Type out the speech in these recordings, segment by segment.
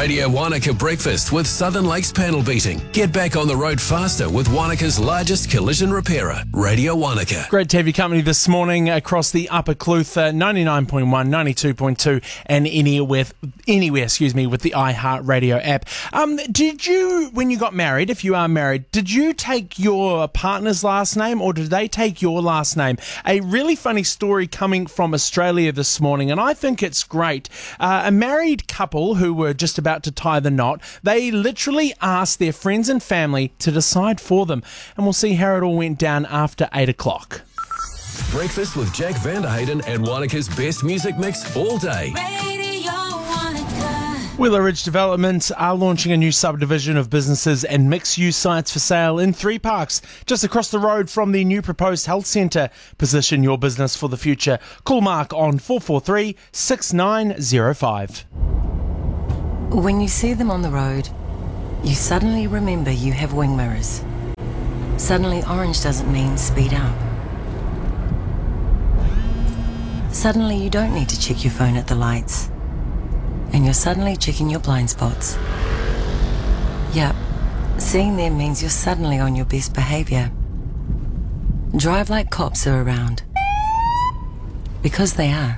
Radio Wanaka Breakfast with Southern Lakes Panel Beating. Get back on the road faster with Wanaka's largest collision repairer, Radio Wanaka. Great to have you company this morning across the Upper Cluth, 99.1, 92.2 and anywhere with the iHeartRadio app. Did you, when you got married, if you are married, did you take your partner's last name or did they take your last name? A really funny story coming from Australia this morning, and I think it's great. A married couple who were just about to tie the knot, they literally asked their friends and family to decide for them. And we'll see how it all went down after 8 o'clock. Breakfast with Jack Vanderhayden and Wanaka's best music mix all day. Radio Wanaka. Wheeler Ridge Development are launching a new subdivision of businesses and mixed-use sites for sale in 3 parks, just across the road from the new proposed health centre. Position your business for the future. Call Mark on 443 6905. When you see them on the road, you suddenly remember you have wing mirrors. Suddenly orange doesn't mean speed up. Suddenly you don't need to check your phone at the lights. And you're suddenly checking your blind spots. Yep, seeing them means you're suddenly on your best behaviour. Drive like cops are around. Because they are.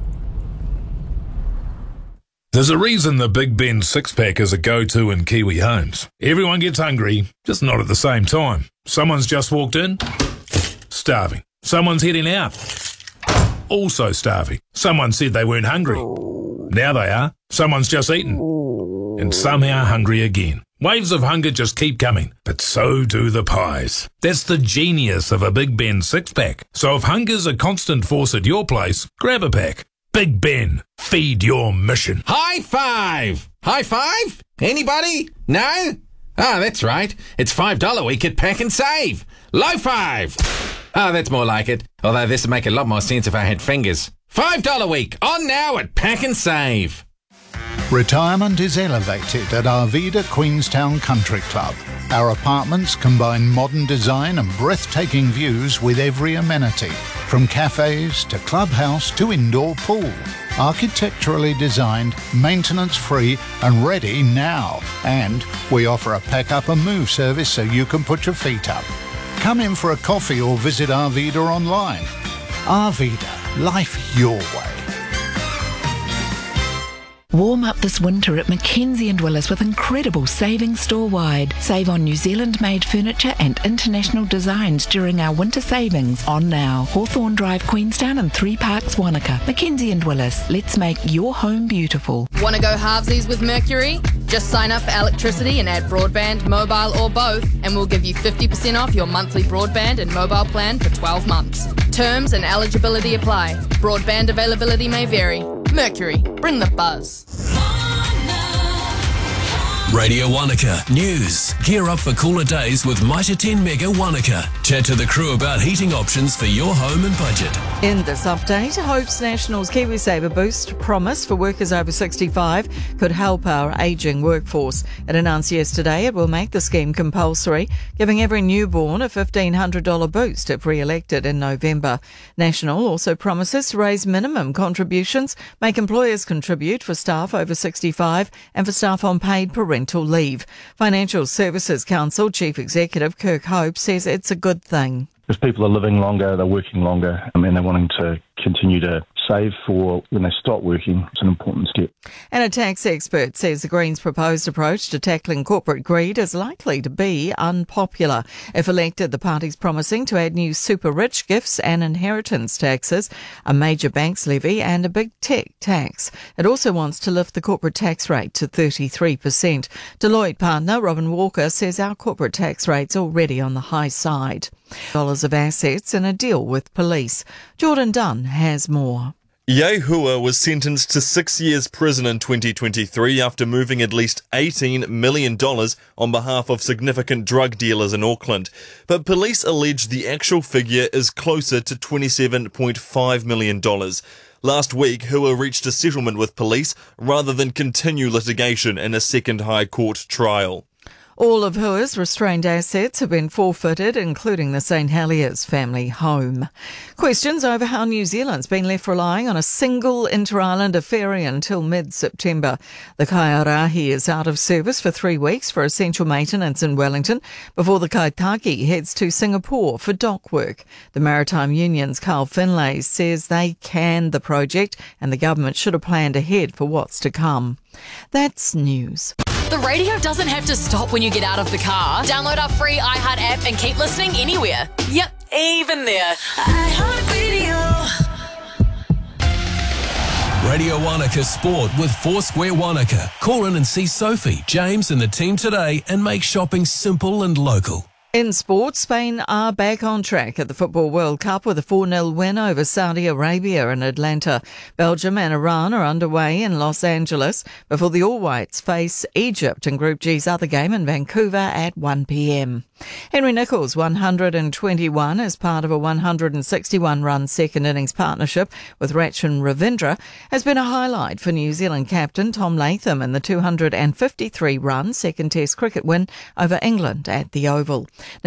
There's a reason the Big Ben six-pack is a go-to in Kiwi homes. Everyone gets hungry, just not at the same time. Someone's just walked in, starving. Someone's heading out, also starving. Someone said they weren't hungry. Now they are. Someone's just eaten, and somehow hungry again. Waves of hunger just keep coming, but so do the pies. That's the genius of a Big Ben six-pack. So if hunger's a constant force at your place, grab a pack. Big Ben, feed your mission. High five! High five? Anybody? No? Ah, that's right. It's $5 week at Pack and Save. Low five! Ah, that's more like it. Although this would make a lot more sense if I had fingers. $5 week, on now at Pack and Save. Retirement is elevated at Arvida Queenstown Country Club. Our apartments combine modern design and breathtaking views with every amenity, from cafes to clubhouse to indoor pool. Architecturally designed, maintenance-free and ready now. And we offer a pack-up and move service so you can put your feet up. Come in for a coffee or visit Arvida online. Arvida, life your way. Warm up this winter at Mackenzie & Willis with incredible savings store-wide. Save on New Zealand-made furniture and international designs during our winter savings on now. Hawthorne Drive, Queenstown and 3 Parks, Wanaka. Mackenzie & Willis, let's make your home beautiful. Want to go halvesies with Mercury? Just sign up for electricity and add broadband, mobile or both, and we'll give you 50% off your monthly broadband and mobile plan for 12 months. Terms and eligibility apply. Broadband availability may vary. Mercury, bring the buzz. Radio Wanaka News. Gear up for cooler days with Mitre 10 Mega Wanaka. Chat to the crew about heating options for your home and budget. In this update, Hope's National's KiwiSaver Boost promise for workers over 65 could help our ageing workforce. It announced yesterday it will make the scheme compulsory, giving every newborn a $1,500 boost if re-elected in November. National also promises to raise minimum contributions, make employers contribute for staff over 65 and for staff on paid parental leave. Financial Services Council Chief Executive Kirk Hope says it's a good thing. If people are living longer, they're working longer, and they're wanting to continue to save for when they stop working, it's an important step. And a tax expert says the Greens' proposed approach to tackling corporate greed is likely to be unpopular. If elected, the party's promising to add new super rich gifts and inheritance taxes, a major banks levy and a big tech tax. It also wants to lift the corporate tax rate to 33%. Deloitte partner Robin Walker says our corporate tax rate's already on the high side. Dollars of assets in a deal with police. Jordan Dunn has more. Ye Hua was sentenced to 6 years prison in 2023 after moving at least $18 million on behalf of significant drug dealers in Auckland. But police allege the actual figure is closer to $27.5 million. Last week, Hua reached a settlement with police rather than continue litigation in a second High Court trial. All of Hua's restrained assets have been forfeited, including the St Heliers family home. Questions over how New Zealand's been left relying on a single inter-islander ferry until mid-September. The Kaiarahi is out of service for 3 weeks for essential maintenance in Wellington before the Kaitaki heads to Singapore for dock work. The Maritime Union's Carl Finlay says they canned the project and the government should have planned ahead for what's to come. That's news. The radio doesn't have to stop when you get out of the car. Download our free iHeart app and keep listening anywhere. Yep, even there. Radio Wanaka Sport with Foursquare Wanaka. Call in and see Sophie, James and the team today and make shopping simple and local. In sport, Spain are back on track at the Football World Cup with a 4-0 win over Saudi Arabia in Atlanta. Belgium and Iran are underway in Los Angeles before the All Whites face Egypt in Group G's other game in Vancouver at 1 p.m. Henry Nicholls' 121 as part of a 161-run second innings partnership with Rachin Ravindra has been a highlight for New Zealand captain Tom Latham in the 253-run second Test cricket win over England at the Oval.